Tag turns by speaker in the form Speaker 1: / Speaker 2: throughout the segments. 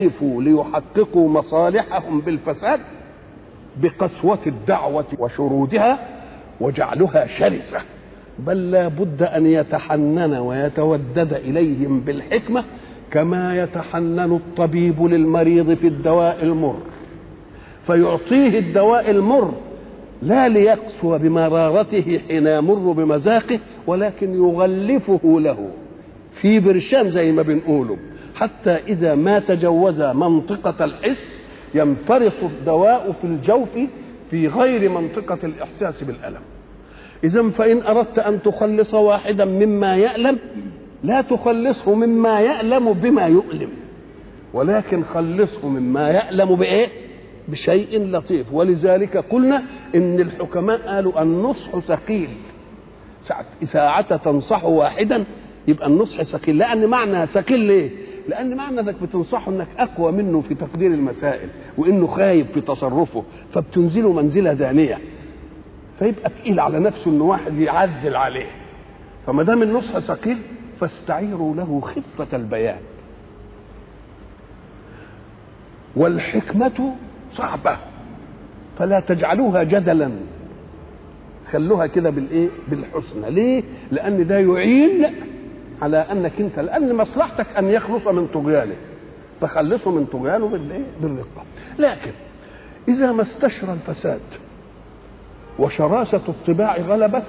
Speaker 1: ليحققوا مصالحهم بالفساد بقسوة الدعوة وشرودها وجعلها شرسة، بل لا بد أن يتحنن ويتودد إليهم بالحكمة كما يتحنن الطبيب للمريض في الدواء المر، فيعطيه الدواء المر لا ليقسو بمرارته حين يمر بمذاقه، ولكن يغلفه له في برشام زي ما بنقوله، حتى إذا ما تجاوز منطقة الحس ينفرط الدواء في الجوف في غير منطقة الإحساس بالألم. إذن فإن أردت أن تخلص واحدا مما يألم لا تخلصه مما يألم بما يؤلم، ولكن خلصه مما يألم بإيه؟ بشيء لطيف. ولذلك قلنا إن الحكماء قالوا النصح ثقيل، ساعة تنصح واحدا يبقى النصح ثقيل. لأن معنى ثقيل ليه؟ لأن معنى انك بتنصحه انك اقوى منه في تقدير المسائل وانه خايب في تصرفه، فبتنزله منزلة دانية، فيبقى تقيل على نفسه ان واحد يعزل عليه. فما دام النصح ثقيل فاستعيروا له خفة البيان. والحكمة صعبة فلا تجعلوها جدلا، خلوها كده بالايه؟ بالحسنى. ليه؟ لان ده يعين على انك انت، لان مصلحتك ان يخلص من طغيانه، فخلصه من طغيانه بالايه؟ بالرقه. لكن اذا ما استشرى الفساد وشراسه الطباع غلبت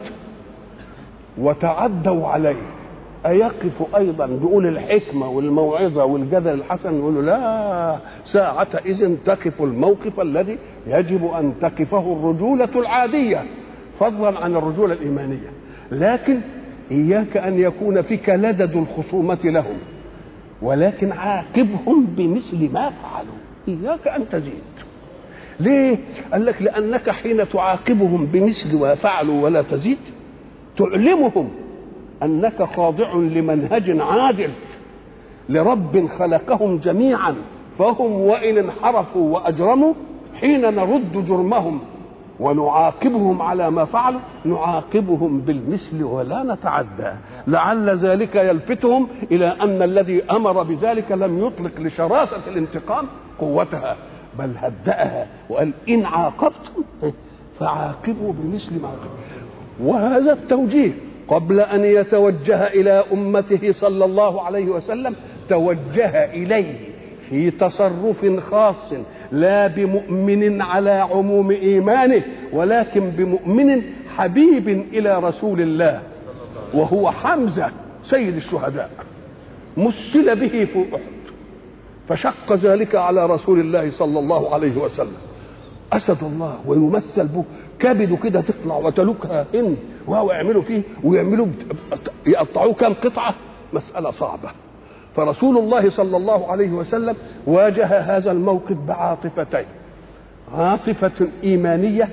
Speaker 1: وتعدوا عليه، أيقف أيضا بيقول الحكمة والموعظة والجدل الحسن؟ يقولوا لا، ساعة إذن تقف الموقف الذي يجب أن تقفه الرجولة العادية فضلا عن الرجولة الإيمانية. لكن إياك أن يكون فيك لدد الخصومة لهم، ولكن عاقبهم بمثل ما فعلوا، إياك أن تزيد. ليه؟ قال لك لأنك حين تعاقبهم بمثل ما فعلوا ولا تزيد تعلمهم أنك خاضع لمنهج عادل لرب خلقهم جميعا، فهم وإن انحرفوا وأجرموا حين نرد جرمهم ونعاقبهم على ما فعلوا نعاقبهم بالمثل ولا نتعدى، لعل ذلك يلفتهم إلى أن الذي أمر بذلك لم يطلق لشراسة الانتقام قوتها، بل هدأها وقال إن عاقبتم فعاقبوا بمثل ما عاقبتم. وهذا التوجيه قبل أن يتوجه إلى أمته صلى الله عليه وسلم توجه إليه في تصرف خاص، لا بمؤمن على عموم إيمانه، ولكن بمؤمن حبيب إلى رسول الله، وهو حمزة سيد الشهداء مثل به في أحد، فشق ذلك على رسول الله صلى الله عليه وسلم. أسد الله ويمثل به كبده كده تطلع وتلوكها إن وهو يعملوا فيه ويعملوا يقطعوه كم قطعة، مسألة صعبة. فرسول الله صلى الله عليه وسلم واجه هذا الموقف بعاطفتين، عاطفة إيمانية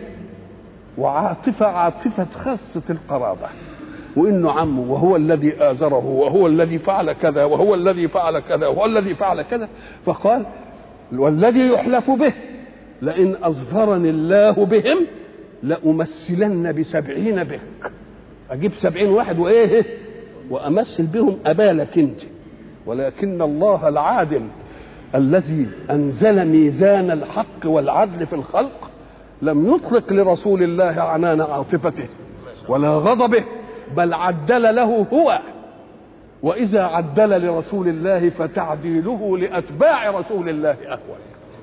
Speaker 1: عاطفة خاصة القرابة، وإنه عمه وهو الذي آزره وهو الذي فعل كذا وهو الذي فعل كذا وهو الذي فعل كذا، فقال والذي يحلف به لئن أظفرني الله بهم لأمثلن ب70 بك، أجيب 70 واحد وإيه وأمثل بهم أبالك أنت. ولكن الله العادل الذي أنزل ميزان الحق والعدل في الخلق لم يطلق لرسول الله عنان عاطفته ولا غضبه، بل عدل له هو، وإذا عدل لرسول الله فتعديله لأتباع رسول الله أهون.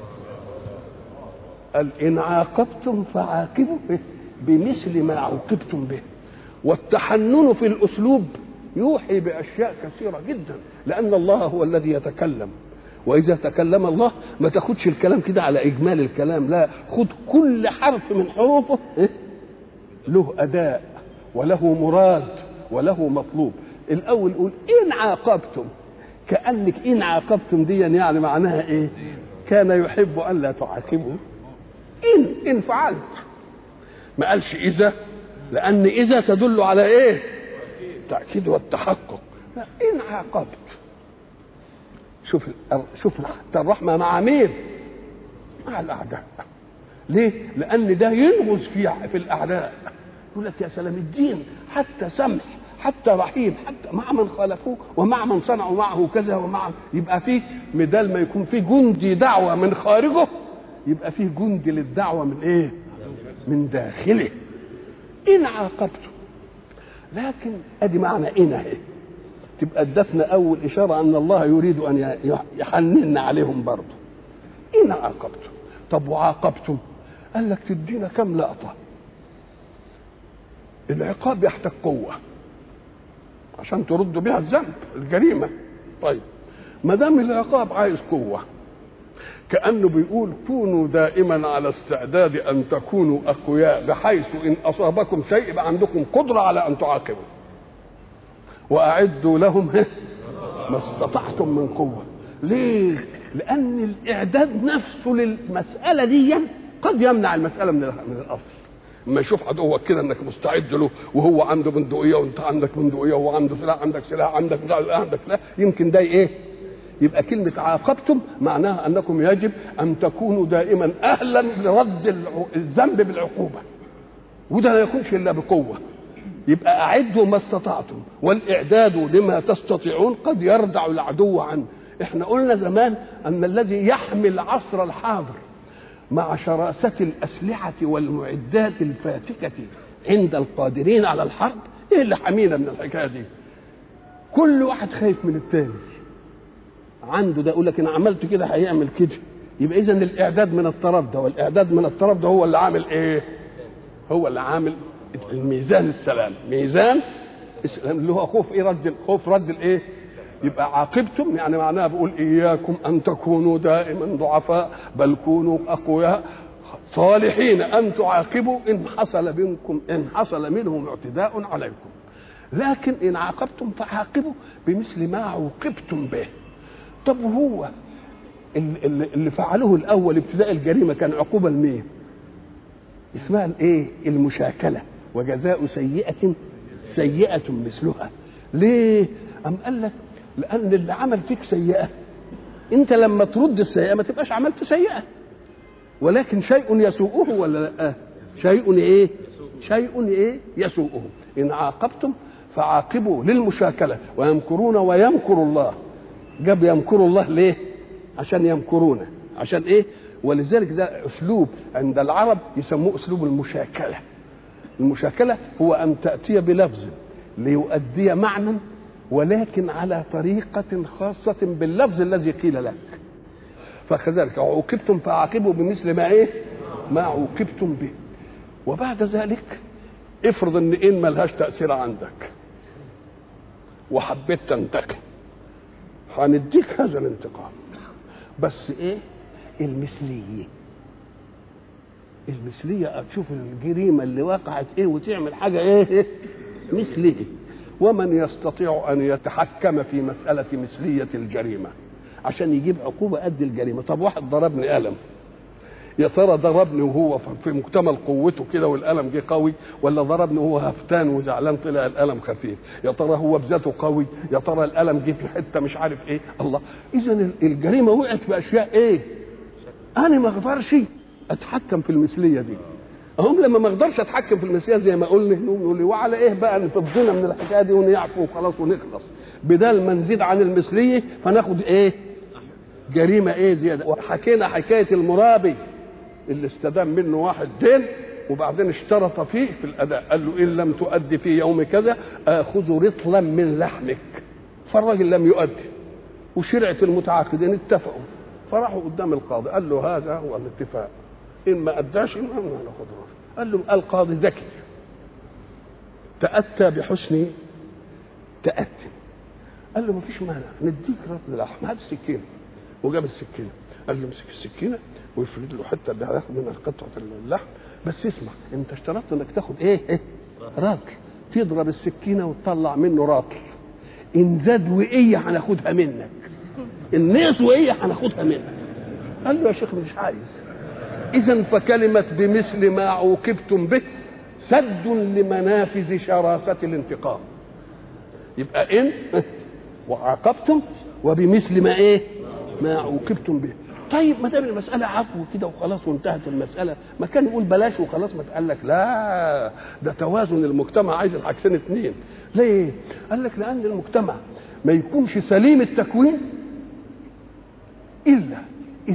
Speaker 1: قال إن عاقبتم فعاقبوا بمثل ما عوقبتم به. والتحنن في الأسلوب يوحي بأشياء كثيرة جدا، لأن الله هو الذي يتكلم، وإذا تكلم الله ما تاخدش الكلام كده على إجمال الكلام، لا، خد كل حرف من حروفه له أداء وله مراد وله مطلوب. الأول يقول إن عاقبتم، كأنك إن عاقبتم دي يعني معناها إيه؟ كان يحب أن لا تعاقبوا إن فعلت، ما قالش إذا، لأن إذا تدل على إيه؟ التأكيد والتحقق. لا، إن عاقبت. شوف الرحمة مع مين؟ مع الأعداء. ليه؟ لأن ده ينغز في الأعداء. يقول لك يا سلام الدين حتى سمح حتى رحيم، حتى مع من خالفوه ومع من صنعوا معه كذا ومع، يبقى فيه بدل ما يكون فيه جندي دعوه من خارجه، يبقى فيه جندي للدعوه من ايه؟ من داخله. ان عاقبتم، لكن ادي معنى ان اهي تبقى ادتنا اول اشاره ان الله يريد ان يحنن عليهم برضه. ان عاقبتم، طب وعاقبتم قال لك تدينا كم لقطه. العقاب يحتاج قوه عشان تردوا بها الذنب الجريمه. طيب ما دام العقاب عايز قوه، كانه بيقول كونوا دائما على استعداد ان تكونوا اقوياء، بحيث ان اصابكم شيء يبقى عندكم قدره على ان تعاقبوا. واعدوا لهم ما استطعتم من قوه. ليه؟ لان الاعداد نفسه للمساله دي قد يمنع المساله من الاصل. اما يشوف عدوك كده انك مستعد له وهو عنده بندقيه وانت عندك بندقيه وهو عنده سلاح، عندك سلاح، عندك سلاح، يمكن ده ايه؟ يبقى كلمه عاقبتم معناها انكم يجب ان تكونوا دائما اهلا لرد الذنب بالعقوبه، وده لا يكونش الا بقوه. يبقى اعدوا ما استطعتم، والاعداد لما تستطيعون قد يردع العدو عنه. احنا قلنا زمان ان الذي يحمي العصر الحاضر مع شراسة الأسلحة والمعدات الفاتكة عند القادرين على الحرب، ايه اللي حمينا من الحكاية دي؟ كل واحد خايف من الثاني، عنده ده يقول لك انا عملت كده هيعمل كده. يبقى اذا الاعداد من الطرف ده والاعداد من الطرف ده هو اللي عامل ايه؟ هو اللي عامل الميزان السلام، ميزان السلام اللي هو خوف ايه؟ خوف رد الايه؟ يبقى عاقبتم يعني معناها بقول اياكم ان تكونوا دائما ضعفاء، بل كونوا اقوياء صالحين ان تعاقبوا ان حصل منهم اعتداء عليكم. لكن ان عاقبتم فعاقبوا بمثل ما عوقبتم به. طب هو اللي فعلوه الاول ابتداء الجريمه كان عقوبه لمين؟ اسمها الايه؟ المشاكله، وجزاء سيئه سيئه مثلها. ليه؟ ام قال لك لان اللي عمل فيك سيئه انت لما ترد السيئه ما تبقاش عملت سيئه، ولكن شيء يسوءه ولا لا؟ شيء ايه؟ شيء ايه؟ يسوءه. ان عاقبتم فعاقبوا للمشاكله، ويمكرون ويمكر الله. جاب يمكر الله ليه؟ عشان يمكرون، عشان ايه؟ ولذلك ده اسلوب عند العرب يسموه اسلوب المشاكله. المشاكله هو ان تاتي بلفظ ليؤدي معنى ولكن على طريقة خاصة باللفظ الذي قيل لك. فكذلك عوقبتم فعاقبوا بمثل ما ايه؟ ما عوقبتم به. وبعد ذلك افرض ان ملهاش تأثير عندك وحبيت تنتقم، هنديك هذا الانتقام، بس ايه؟ المثلية. المثلية تشوف الجريمة اللي وقعت ايه وتعمل حاجة ايه؟ مثليه. ومن يستطيع أن يتحكم في مسألة مثلية الجريمة عشان يجيب عقوبة قد الجريمة. طب واحد ضربني قلم، يا ترى ضربني وهو في مكتمل قوته كده والقلم جه قوي، ولا ضربني وهو هفتان وزعلان طلع القلم خفيف؟ يا ترى هو بذاته قوي، يا ترى القلم جه في حتة مش عارف ايه؟ الله. إذا الجريمة وقعت بأشياء ايه؟ أنا ما أقدرش أتحكم في المثلية دي. هم لما ما اقدرش اتحكم في المسيح زي ما قلنا نقول وعلى ايه بقى نفضينا من الحكايه دي ونعفو وخلاص ونخلص، بدل ما نزيد عن المثليه فناخد ايه؟ جريمه ايه زياده. وحكينا حكايه المرابي اللي استدام منه واحد دين وبعدين اشترط فيه في الاداء، قال له ان لم تؤدي في يوم كذا اخذ رطلا من لحمك. فالراجل لم يؤدي، وشرعه المتعاقدين اتفقوا، فراحوا قدام القاضي قال له هذا هو الاتفاق، إن ما أداش ما ناخد رأسه. قال له القاضي ذكي تأتى بحسن تأتي، قال له ما فيش مانع نديك رطل لحم، هات السكينة. وجاب السكينة، قال له امسك السكينة ويفرد له حتة اللي هياخد منها قطعة اللحم، بس اسمع انت اشترطت انك تاخد ايه؟ رطل. تضرب السكينة وتطلع منه رطل، ان زاد وقية هناخدها منك، ان نقص وقية هناخدها منك. قال له يا شيخ مش عايز. إذن فكلمة بمثل ما عوقبتم به سد لمنافذ شراسة الانتقام. يبقى إن وعاقبتم وبمثل ما إيه؟ ما عوقبتم به. طيب ما دام المساله عفو كده وخلاص وانتهت المساله، ما كان يقول بلاش وخلاص، ما قال لك لا، ده توازن المجتمع عايز الحاجتين اتنين. ليه؟ قال لك لان المجتمع ما يكونش سليم التكوين الا